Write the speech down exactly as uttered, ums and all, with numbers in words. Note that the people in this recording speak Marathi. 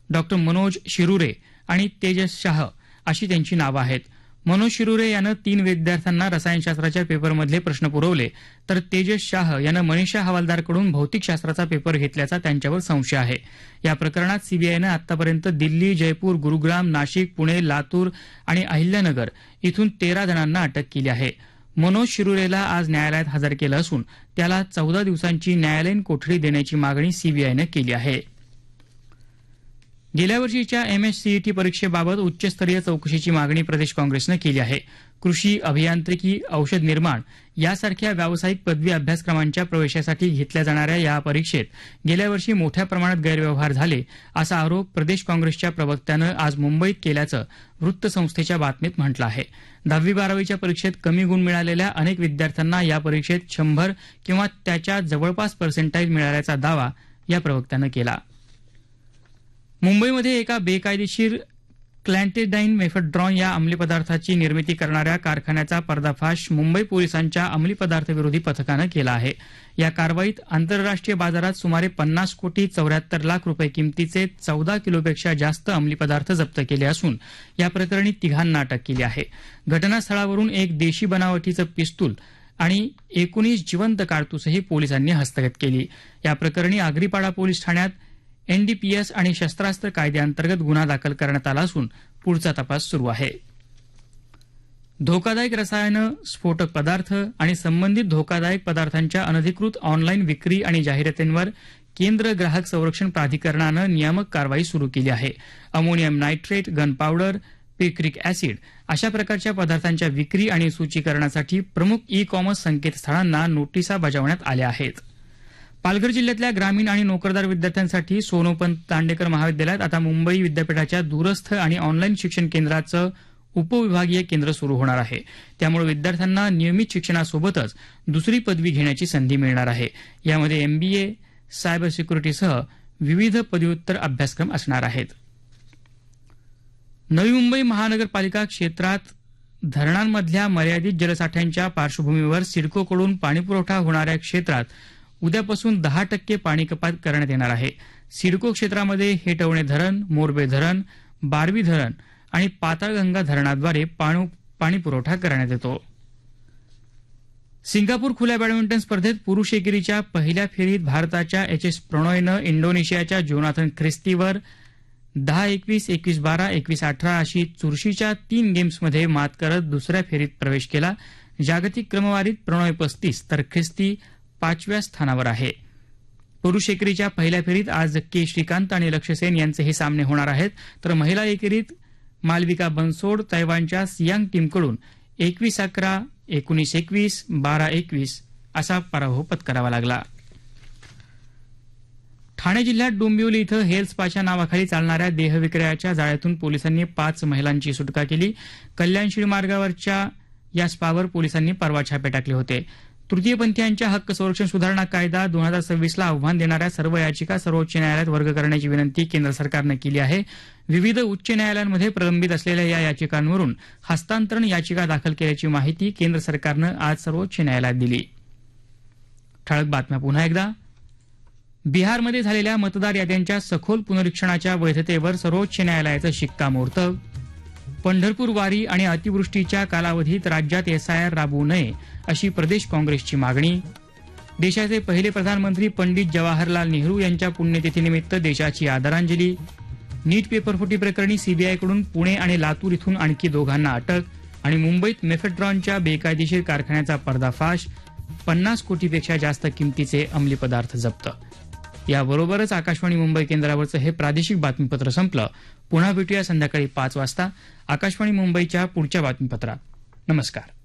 डॉक्टर मनोज शिरुरे आणि तेजस शाह अशी त्यांची नावं आहेत. मनोज शिरुरे यानं तीन विद्यार्थ्यांना रसायनशास्त्राच्या पेपरमधले प्रश्न पुरवले, तर तेजस शाह यानं मनीषा हवालदारकडून भौतिकशास्त्राचा पेपर घेतल्याचा त्यांच्यावर संशय आहे. या प्रकरणात सीबीआयनं आतापर्यंत दिल्ली, जयपूर, गुरुग्राम, नाशिक, पुणे, लातूर आणि अहिल्यानगर इथून तेरा जणांना अटक केली आहे. मनोज शिरुरेला आज न्यायालयात हजर केलं असून त्याला चौदा दिवसांची न्यायालयीन कोठडी देण्याची मागणी सीबीआयनं केली आहे. गेल्या वर्षीच्या एमएससीईटी परीक्षेबाबत उच्चस्तरीय चौकशीची मागणी प्रदेश काँग्रेसनं केली आहे. कृषी, अभियांत्रिकी, औषध निर्माण यासारख्या व्यावसायिक पदवी अभ्यासक्रमांच्या प्रवेशासाठी घेतल्या जाणाऱ्या या परीक्षेत गेल्या वर्षी मोठ्या प्रमाणात गैरव्यवहार झाले असा आरोप प्रदेश काँग्रेसच्या प्रवक्त्यानं आज मुंबईत केल्याचं वृत्तसंस्थेच्या बातमीत म्हटलं आहे. दहावी बारावीच्या परीक्षेत कमी गुण मिळालेल्या अनेक विद्यार्थ्यांना या परीक्षेत शंभर किंवा त्याच्या जवळपास पर्सेंटाईल मिळाल्याचा दावा या प्रवक्त्यानं केला. मुंबईमध्ये एका बेकायदेशीर क्लॅन्टेडाईन मेफेड्रॉन या अंमली पदार्थाची निर्मिती करणाऱ्या कारखान्याचा पर्दाफाश मुंबई पोलिसांच्या अंमली पदार्थ विरोधी पथकानं केला आहे. या कारवाईत आंतरराष्ट्रीय बाजारात सुमारे पन्नास कोटी चौऱ्याहत्तर लाख रुपये किमतीचे चौदा किलोपेक्षा जास्त अंमली पदार्थ जप्त केले असून या प्रकरणी तिघांना अटक केली आहे. घटनास्थळावरून एक देशी बनावटीचं पिस्तूल आणि एकोणीस जिवंत कारतूसही पोलिसांनी हस्तगत केली. या प्रकरणी आगरीपाडा पोलीस ठाण्यात एनडीपीएस आणि शस्त्रास्त्र कायद्याअंतर्गत गुन्हा दाखल करण्यात आला असून पुढचा तपास सुरू आहे. धोकादायक रसायनं, स्फोटक पदार्थ आणि संबंधित धोकादायक पदार्थांच्या अनधिकृत ऑनलाईन विक्री आणि जाहिरातींवर केंद्र ग्राहक संरक्षण प्राधिकरणानं नियामक कारवाई सुरू केली आहे. Ammonium nitrate, gun powder, picric acid अशा प्रकारच्या पदार्थांच्या विक्री आणि सूचीकरणासाठी प्रमुख ई कॉमर्स संकेतस्थळांना नोटिसा बजावण्यात आल्या आहेत. पालघर जिल्ह्यातल्या ग्रामीण आणि नोकरदार विद्यार्थ्यांसाठी सोनोपंत दांडेकर महाविद्यालयात आता मुंबई विद्यापीठाच्या दूरस्थ आणि ऑनलाईन शिक्षण केंद्राचं उपविभागीय केंद्र सुरू होणार आहे. त्यामुळे विद्यार्थ्यांना नियमित शिक्षणासोबतच दुसरी पदवी घेण्याची संधी मिळणार आहे. यामध्ये एमबीए, सायबर सिक्युरिटीसह विविध पदव्युत्तर अभ्यासक्रम असणार आहेत. नवी मुंबई महानगरपालिका क्षेत्रात धरणांमधल्या मर्यादित जलसाठ्यांच्या पार्श्वभूमीवर सिडकोकडून पाणीपुरवठा होणाऱ्या क्षेत्रात उद्यापासून दहा टक्के पाणी कपात करण्यात येणार आहे. सिडको क्षेत्रामध्ये हेटवणे धरण, मोरबे धरण, बारवी धरण आणि पाताळगंगा धरणाद्वारे पाणी पुरवठा करण्यात येतो. सिंगापूर खुल्या बॅडमिंटन स्पर्धेत पुरुष एकेरीच्या पहिल्या फेरीत भारताच्या एच एस प्रणॉयनं इंडोनेशियाच्या जोनाथन ख्रिस्तीवर दहा एकवीस, एकवीस बारा, एकवीस अठरा अशी चुरशीच्या तीन गेम्समध्ये मात करत दुसऱ्या फेरीत प्रवेश केला. जागतिक क्रमवारीत प्रणॉय पस्तीस तर ख्रिस्ती पाचव्या स्थानावर आहे. पुरुष एकेरीच्या पहिल्या फेरीत आज के श्रीकांत आणि लक्ष्य सेन यांचे हे सामने होणार आहेत, तर महिला एकेरीत मालविका बनसोड तैवानच्या सियांग टीमकडून एकवीस अकरा, एकोणीस एकवीस, बारा एकवीस असा पराभव पत्करावा लागला. ठाणे जिल्ह्यात डोंबिवली इथं हेल्थ स्पाच्या नावाखाली चालणाऱ्या देहविक्रयाच्या जाळ्यातून पोलिसांनी पाच महिलांची सुटका केली. कल्याणशिळ मार्गावरच्या या स्पावर पोलिसांनी परवा छापे टाकले होते. तृतीयपंथीयांच्या हक्क संरक्षण सुधारणा कायदा दोन हजार सव्वीसला आव्हान देणाऱ्या सर्व याचिका सर्वोच्च न्यायालयात वर्ग करण्याची विनंती केंद्र सरकारनं केली आहे. विविध उच्च न्यायालयांमध्ये प्रलंबित असलेल्या या याचिकांवरून हस्तांतरण याचिका दाखल केल्याची माहिती केंद्र सरकारनं आज सर्वोच्च न्यायालयात दिली. ठळक बातम्या पुन्हा एकदा. बिहारमध्ये झालेल्या मतदार याद्यांच्या सखोल पुनरीक्षणाच्या वैधतेवर सर्वोच्च न्यायालयाचं शिक्कामोर्तब. पंढरपूर वारी आणि अतिवृष्टीच्या कालावधीत राज्यात एसआयआर राबवू नये अशी प्रदेश काँग्रेसची मागणी. देशाचे पहिले प्रधानमंत्री पंडित जवाहरलाल नेहरू यांच्या पुण्यतिथीनिमित्त देशाची आदरांजली. नीट पेपरफुटी प्रकरणी सीबीआयकडून पुणे आणि लातूर इथून आणखी दोघांना अटक. आणि मुंबईत मेफेड्रॉनच्या बेकायदेशीर कारखान्याचा पर्दाफाश. पन्नास कोटीपेक्षा जास्त किमतीचे अंमली पदार्थ जप्त. याबरोबरच आकाशवाणी मुंबई केंद्रावरचं हे प्रादेशिक बातमीपत्र संपलं. पुन्हा भेटूया संध्याकाळी पाच वाजता आकाशवाणी मुंबईच्या पुढच्या बातमीपत्रात. नमस्कार.